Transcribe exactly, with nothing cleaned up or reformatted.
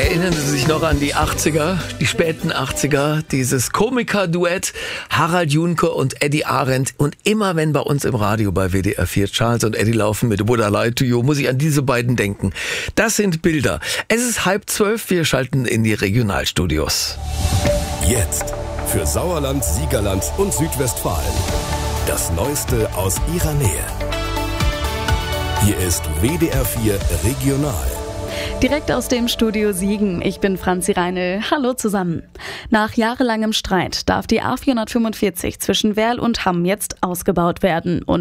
Erinnern Sie sich noch an die achtziger, die späten achtziger, dieses Komiker-Duett Harald Junke und Eddie Arendt. Und immer wenn bei uns im Radio bei W D R vier Charles und Eddie laufen mit Would I Lie to You, muss ich an diese beiden denken. Das sind Bilder. Es ist halb zwölf, wir schalten in die Regionalstudios. Jetzt für Sauerland, Siegerland und Südwestfalen. Das Neueste aus Ihrer Nähe. Hier ist W D R vier Regional. Direkt aus dem Studio Siegen. Ich bin Franzi Reinl. Hallo zusammen. Nach jahrelangem Streit darf die A vierhundertfünfundvierzig zwischen Werl und Hamm jetzt ausgebaut werden. Und